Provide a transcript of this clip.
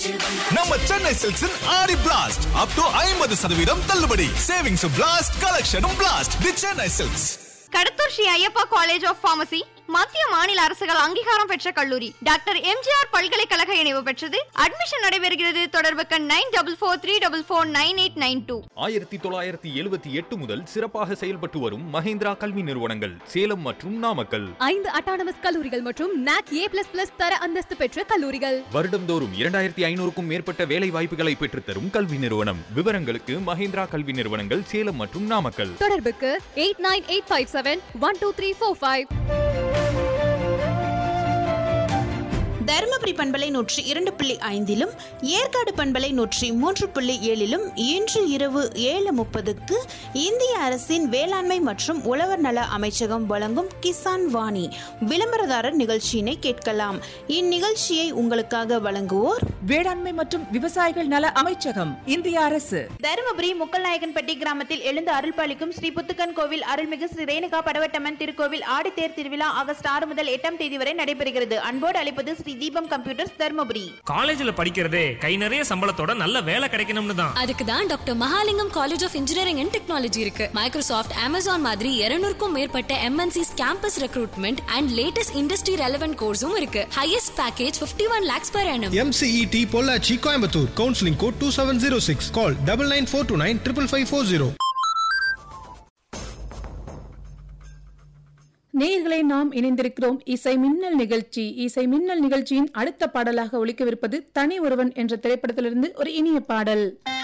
நம்ம சென்னை சில்க்ஸின் ஆடி blast up to 50% தள்ளுபடி. Savings blast, கலெக்ஷனும் blast. The Chennai silks. Kadathur Sri Ayyappa college of pharmacy மத்திய மாநில அரசுகள் அங்கீகாரம் பெற்ற கல்லூரி. டாக்டர் எம்ஜிஆர் பல்கலைக்கழக இணைவு பெற்றது. அட்மிஷன் நடைபெறுகிறது. தொடர்புக்கு 9443449892. 1978 முதல் சிறப்பாக செயல்பட்டு வரும் மஹேந்திரா கல்வி நிறுவனங்கள் சேலம் மற்றும் நாமக்கல். 5 அட்டானமஸ் கல்லூரிகள் மற்றும் NAC A++ தர அந்தஸ்து பெற்ற கல்லூரிகள். வருடந்தோறும் 2500க்கும் மேற்பட்ட வேலை வாய்ப்புகளை பெற்றுத்தரும் கல்வி நிறுவனம். விவரங்களுக்கு மஹேந்திரா கல்வி நிறுவனங்கள் சேலம் மற்றும் நாமக்கல். தொடர்புக்கு 8985712345. தருமபுரி பண்பலை 102.5 ஏற்காடு பண்பலை 103.7 இன்று இரவு 7:30 இந்திய அரசின் வேளாண்மை மற்றும் உழவர் நல அமைச்சகம் வழங்கும் கிசான் வாணி விளம்பரதாரர் நிகழ்ச்சியினை கேட்கலாம். இந்நிகழ்ச்சியை உங்களுக்காக வழங்குவோர் வேளாண்மை மற்றும் விவசாயிகள் நல அமைச்சகம், இந்திய அரசு. தருமபுரி முக்கல்நாயக்கன்பட்டி கிராமத்தில் எழுந்து அருள்பாலிக்கும் ஸ்ரீ புத்துக்கன் கோவில் அருள்மிகு ஸ்ரீ ரேணுகா படவட்டம்மன் திருக்கோவில் ஆடித்தேர் திருவிழா ஆகஸ்ட் 6 முதல் 8 தேதி வரை நடைபெறுகிறது. அன்போடு அழைப்பது ஸ்ரீ தீபம் கம்ப்யூட்டர்ஸ் தர்மபுரி. காலேஜ்ல படிக்கிறதே கை நிறைய சம்பளத்தோட நல்ல வேலை கிடைக்கணும்னு தான். அதுக்கு தான் doctor Mahalingam college of engineering and technology இருக்கு. மைக்ரோசாஃப்ட், அமேசான் மாதிரி 200க்கும் மேற்பட்ட MNCs campus recruitment and latest industry relevant கோர்ஸும் இருக்கு. Highest package 51 lakhs per annum. MCET Pollachi Coimbatore. Counselling code 2706. கால் 9942955540. நேயர்களை நாம் இணைந்திருக்கிறோம் இசை மின்னல் நிகழ்ச்சி. இசை மின்னல் நிகழ்ச்சியின் அடுத்த பாடலாக ஒலிக்கவிருப்பது தனி ஒருவன் என்ற திரைப்படத்திலிருந்து ஒரு இனிய பாடல்.